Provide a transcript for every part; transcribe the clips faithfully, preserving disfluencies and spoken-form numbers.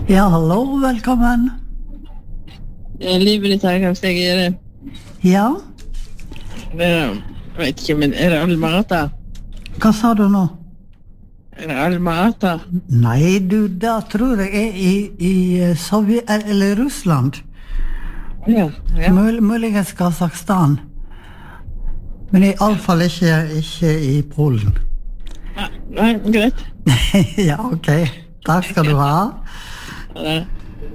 Ja, hallo, velkommen. Jeg lever litt her, kanskje jeg er det. Ja, Det er, jeg vet ikke, men er det Alma-Ata? hva sa du nå? Er det Alma-Ata? Nei, du, da tror jeg er i, i eh, Sovjet, eller Russland. Ja, ja. Mul, muligens Kazakstan. Men i alle fall ikke, ikke i Polen. Ja, nei, greit. Ja, ok. Takk skal du ha. Ja, det er.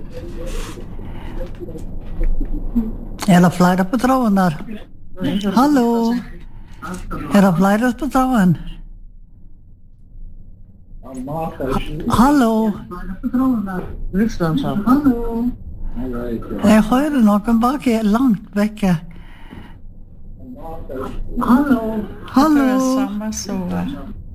Er det flere på tråden der? Hallo? Er det flere på tråden? Hallo? Russland, sa. Hallo? Jeg hører noen bak her, langt vekke. Hallo? Hallo? Samme sover.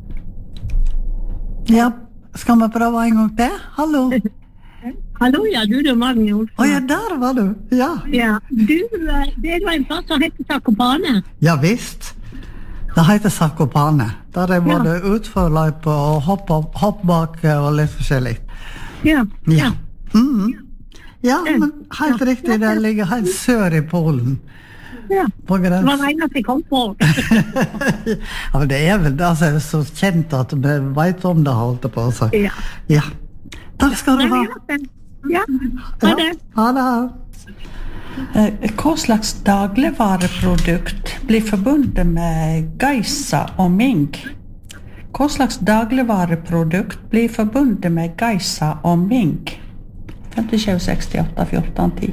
Ja, skal vi prøve en gang til? Hallo? Hallo, ja, du, det er Magne Olsen. Å ja, der var du. Ja. Ja, du, eh, det er en plass som heter Zakopane. Ja visst. Det heter Zakopane. Der er både utforløype og hopp, hoppbakke og litt forskjellig. Ja, Ja. Mhm. Ja, men helt riktig, det ligger helt sør i Polen. ja. På Det var grensen. det eneste jeg kom på. Ja, men det er vel det som er så kjent at vi vet om det, holdt jeg på å si. Ja. Ja. Takk skal du ha. Ja, ha det. Ha det. Eh, Hva slags dagligvareprodukt blir forbundet med Geisa og Ming? Hva slags dagligvareprodukt blir forbundet med Geisa og Ming? fem sju seks åtte fjorten ti.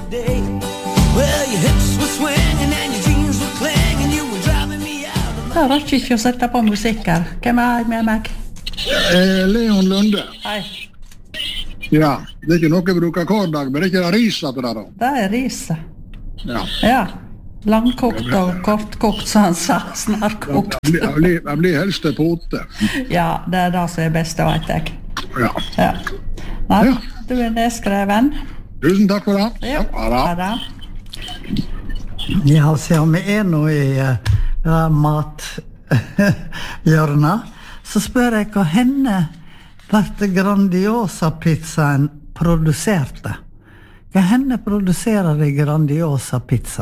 Jeg rakk ikke å sette på musikk her. Hvem er med meg? Eh, Leon Lunde. Hei. Ja, det er ikke noe jeg bruker hver dag, men det er ikke det risa til det da. Det er riset. Ja. Ja. Langkokt og kortkokt, som han sa. Snarkokt. Jeg blir, jeg blir, jeg blir helst til pote. Ja, det er det som er best, det vet jeg. Ja. Ja. Nei, Ja. du er nedskreven. Tusen takk for det. Ja, Ha det. ha det. Ja, se om vi er nå i uh, mathjørnet, så spør jeg hva henne ble Grandiosa-pizzaen produserte. Hva henne produserer de Grandiosa-pizza?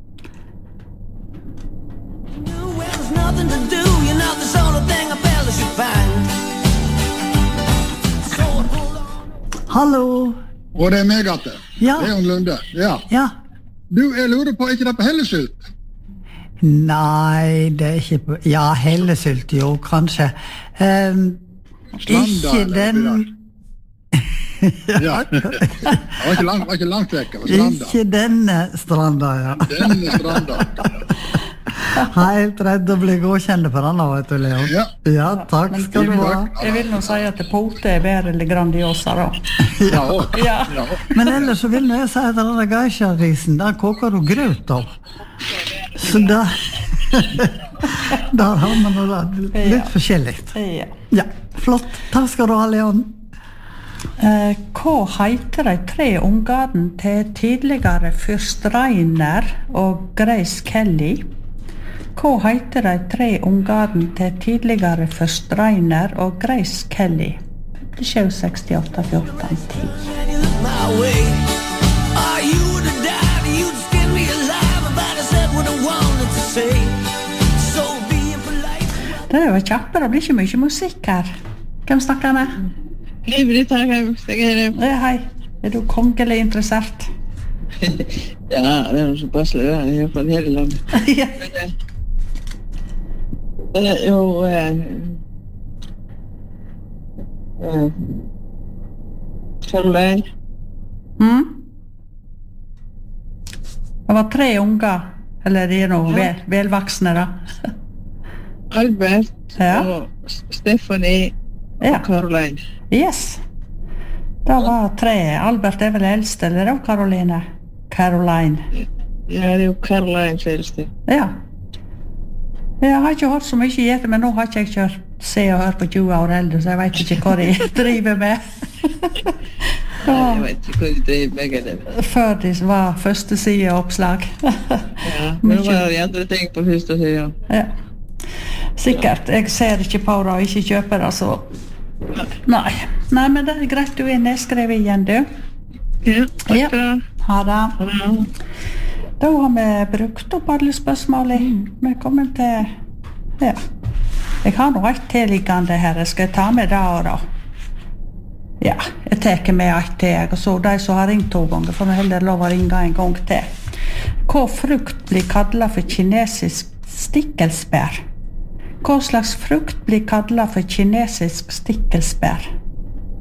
Hallo? Og det er meg at det. Ja. Leon Lunde. Ja. Ja. Du, jeg lurer på, er ikke det på Hellesylt? Nei, det er ikke på... Ja, hellesylt, jo, kanskje. Um, Stranda, ikke eller den... oppi Ja. Det var ikke langt, var ikke langt vekk, det var stranda. Ikke denne stranda, ja. Denne stranda. Helt redd å bli godkjent for denne, vet du, Leon. Ja. Ja, takk Men skal du ha. takk. Jeg vil nå si at pote er bedre eller Grandiosa, da. Ja, og. Ja. Ja. Men ellers så vil jeg si at denne geisha-risen, der koker du grøt av. Så da... Der har man noe litt Ja. forskjellig. Ja. Ja, flott. Takk skal du ha, Leon. Eh, hva heter de tre ungene til tidligere fyrst Reiner og Grace Kelly? Hva heter de tre ungene til tidligere fyrst Reiner og Grace Kelly? sju seks åtte fjorten ti. Det er jo kjappe, det blir ikke mye musikk her. Hvem snakker jeg med? Lever litt her, kanskje jeg er det. Eh, Hei, er du kongelig interessert? Ja, det er noe så passelig, det er i hvert fall hele landet. Ja. Det er jo... Eh, eh, Caroline. Mm? Det var tre unger, eller de er noe vel, velvaksne da. Albert Ja. og Stephanie Ja. og Caroline. Yes. Det var tre. Albert er vel eldst, eller da, Caroline? Caroline. Ja, det er jo Caroline eldste. Ja. Jeg har ikke hørt så mye i etter, men nå har ikke jeg kjørt se og hør på tjue år eldre, så jeg vet ikke hva de driver med. Jeg vet ikke hva de driver med det. Før de var første side oppslag. Ja, men nå var det andre ting på første siden. Ja. Sikkert. Jeg ser ikke på det og ikke kjøper det, så Nei. Nei, men det er greit du er nedskrevet igjen, du. Ja, takk Ja. for det. Ha det. Ja. Da har vi brukt opp alle spørsmålene. Vi er kommet til... Ja. Jeg har nå et tilliggende her. Jeg skal ta med det og da. Ja, jeg teker med et til, jeg, og så de som har ringt to ganger, får vi heller lov å ringe en gang til. Hva frukt blir kallet for kinesisk stikkelsbær? Hva slags frukt blir kallet for kinesisk stikkelsbær?